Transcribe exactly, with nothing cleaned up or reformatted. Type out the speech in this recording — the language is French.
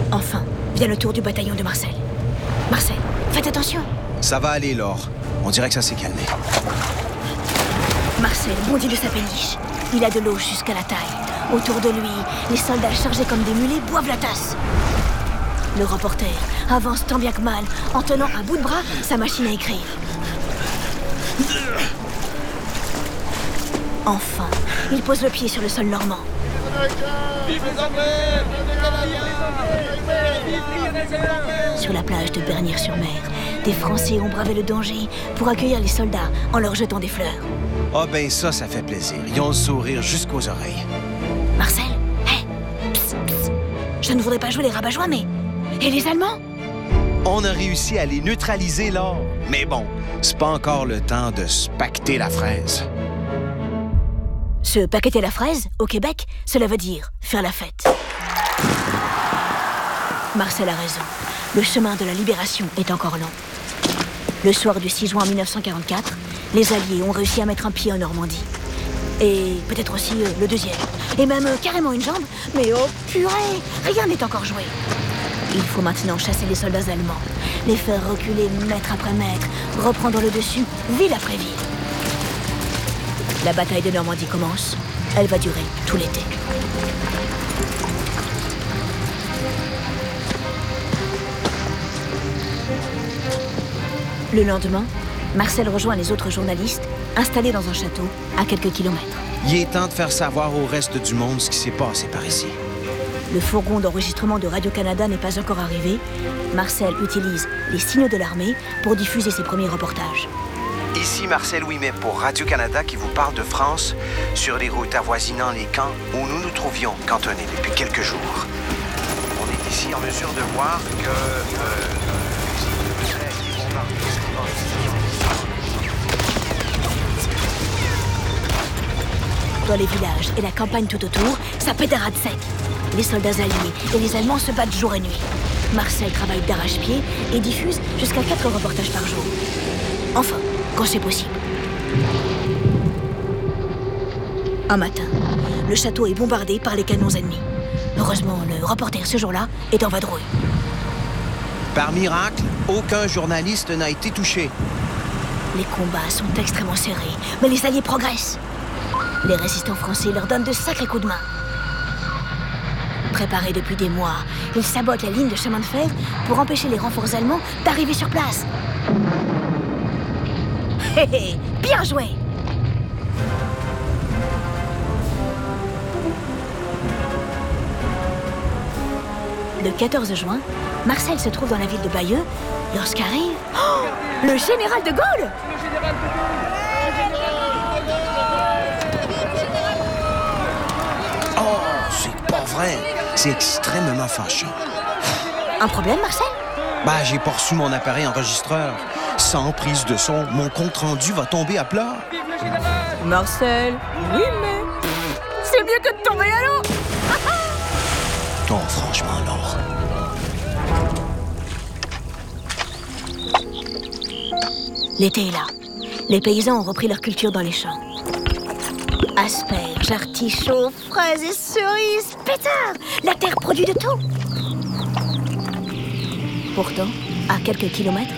Enfin, vient le tour du bataillon de Marcel. Marcel, faites attention. Ça va aller, Laure. On dirait que ça s'est calmé. Marcel bondit de sa péniche. Il a de l'eau jusqu'à la taille. Autour de lui, les soldats chargés comme des mulets boivent la tasse. Le reporter avance tant bien que mal, en tenant à bout de bras sa machine à écrire. Enfin, il pose le pied sur le sol normand. Sur la plage de Bernières-sur-Mer, des Français ont bravé le danger pour accueillir les soldats en leur jetant des fleurs. Ah oh ben ça, ça fait plaisir. Ils ont le sourire jusqu'aux oreilles. Marcel, hé, hey, psst, psst. Je ne voudrais pas jouer les rabat-joie, mais... Et les Allemands? On a réussi à les neutraliser, là. Mais bon, c'est pas encore le temps de se pacter la fraise. Se paqueter la fraise, au Québec, cela veut dire faire la fête. Marcel a raison. Le chemin de la libération est encore long. Le soir du six juin mille neuf cent quarante-quatre, les Alliés ont réussi à mettre un pied en Normandie. Et peut-être aussi euh, le deuxième. Et même euh, carrément une jambe. Mais oh purée, rien n'est encore joué. Il faut maintenant chasser les soldats allemands, les faire reculer mètre après mètre, reprendre le dessus, ville après ville. La bataille de Normandie commence. Elle va durer tout l'été. Le lendemain, Marcel rejoint les autres journalistes installés dans un château à quelques kilomètres. Il est temps de faire savoir au reste du monde ce qui s'est passé par ici. Le fourgon d'enregistrement de Radio-Canada n'est pas encore arrivé. Marcel utilise les signaux de l'armée pour diffuser ses premiers reportages. Ici Marcel Ouimet pour Radio-Canada qui vous parle de France sur les routes avoisinant les camps où nous nous trouvions cantonnés depuis quelques jours. On est ici en mesure de voir que... Euh, Dans les villages et la campagne tout autour, ça pétarade sec. Les soldats alliés et les Allemands se battent jour et nuit. Marcel travaille d'arrache-pied et diffuse jusqu'à quatre reportages par jour. Enfin, quand c'est possible. Un matin, le château est bombardé par les canons ennemis. Heureusement, le reporter ce jour-là est en vadrouille. Par miracle, aucun journaliste n'a été touché. Les combats sont extrêmement serrés, mais les Alliés progressent. Les résistants français leur donnent de sacrés coups de main. Préparés depuis des mois, ils sabotent la ligne de chemin de fer pour empêcher les renforts allemands d'arriver sur place. Hé hé, bien joué! Le quatorze juin, Marcel se trouve dans la ville de Bayeux lorsqu'arrive... Oh, le général de Gaulle! Oh, c'est pas vrai! C'est extrêmement fâchant. Un problème, Marcel? Bah, j'ai pas reçu mon appareil enregistreur. Sans prise de son, mon compte-rendu va tomber à plat. Marcel, oui, mais... C'est mieux que de tomber à l'eau! Oh, franchement, Laure. L'été est là. Les paysans ont repris leur culture dans les champs. Asperges, artichauts, fraises et cerises, pétard! La terre produit de tout! Pourtant, à quelques kilomètres,